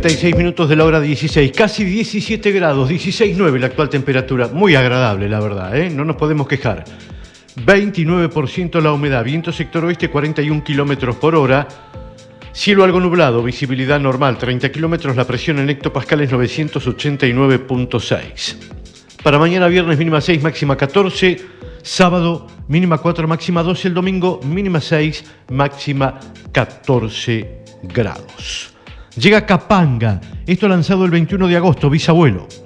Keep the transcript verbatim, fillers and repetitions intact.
treinta y seis minutos de la hora dieciséis, casi diecisiete grados, dieciséis coma nueve la actual temperatura, muy agradable la verdad, ¿eh? No nos podemos quejar. veintinueve por ciento la humedad, viento sector oeste cuarenta y un kilómetros por hora, cielo algo nublado, visibilidad normal treinta kilómetros, la presión en hectopascales novecientos ochenta y nueve punto seis. Para mañana viernes mínima seis, máxima catorce, sábado mínima cuatro, máxima doce, el domingo mínima seis, máxima catorce grados. Llega Capanga, esto lanzado el veintiuno de agosto, bisabuelo.